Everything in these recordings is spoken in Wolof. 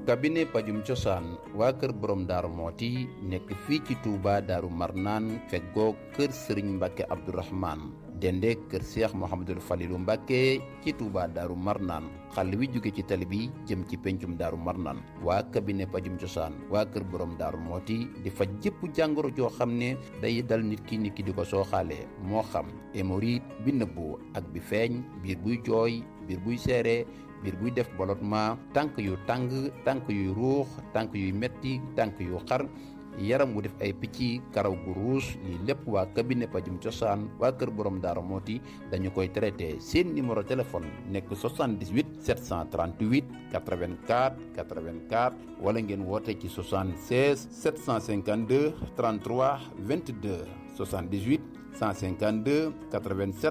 cabinet pajum cosaan waa kër borom daaru mooti nekk fii ci Touba daaru marnaan feggoo kër sëriñ Mbàkke Abdourahmane dende kër Cheikh Mouhamadul Falilou Mbàkke ci Touba daaru marnaan xàll wi jóge ci tali bi jëm ci pencum daaru marnaan waa cabinet pajum cosaan waa kër borom daaru mooti di faj jëpp jàngoro joo xam ne day dal nit ki di ko sooxaalee moo xam hémorroïde bi nëbbu ak bi feeñ biir buy jooy biir buy seere biir buy def ballottement tànk yu tàng tànk yuy ruux tànk yuy metti tànk yu xar yaram wu def ay picc karaw gu ruus lii lépp waa cabinet pajum cosaan waa kër borom daara mooti dañu koy traité seen numéro téléphone nekk 78 738 84 84 wala ngeen woote ci 76 752 33 22 78 152 87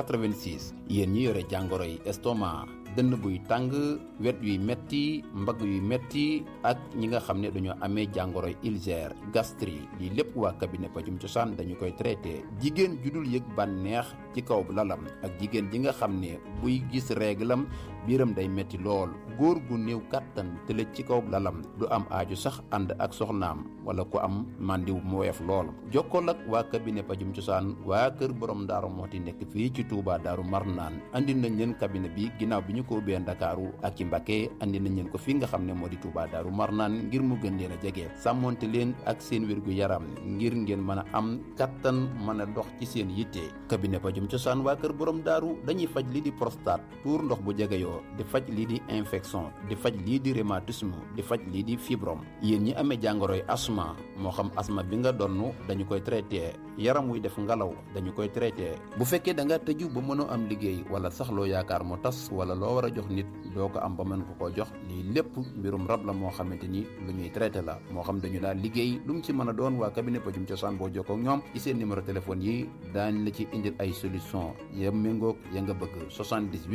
86 yéen ñi yore jàngoro yi estomac dënn buy tàng wet yuy metti mbagg yuy metti ak ñi nga xam ne dañoo amee jàngoro yi ulcère gastrique lii lépp waa cabinet pajum cosaan dañu koy traité jigéen judul yëg bànneex ci kaw lalam ak jigéen ji nga xam ne buy gis réglam biiram day metti lool góor gu néew kàttan tëlëj ci kaw lalam du am aaju sax ànd ak soxnaam wala ku am màndiw mu woyof lool jokkool ak waa cabinet pajum cosaan waa kër borom daaru mooti nekk fii ci Touba daaru marnaan andi nañ leen cabinet bi ginnaaw bi ñu ko ubbee Ndakaaru ak ci Mbacké andi nañ leen ko fi nga xam ne moo di Touba daaru marnaan ngir mu gën leen a jege sàmmonte leen ak seen wérgu yaram ngir ngeen mën a am kattan mën a dox ci seen yitte cabinet pajum cosaan waa kër borom daaru dañuy faj lii di prostate tuur ndox bu jegeyoo di faj lii di infection di faj lii di rhumatisme di faj lii di fibrome yéen ñi amee jàngoroy asma moo xam asma bi nga donnu dañu koy traité yaram wuy def ngalaw dañu koy traité bu fekkee da nga tëju ba mënoo am liggéey wala sax loo yaakaar mu tas wala loo war a jox nit doo ko am ba mën ko koo jox lii lépp mbirum rab la moo xamante ni lu ñuy traité la moo xam dañu daal liggéey lu mu ci mën a doon waa cabinet pajum cosaan boo jokkoo ak ñoom ci seen numéro téléphone yi daañ la ci indil ay solution ya méngoog ya nga bëgg 78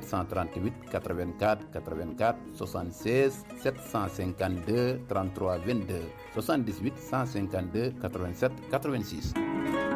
738 84 84 76 752 33 22 78 152 87 86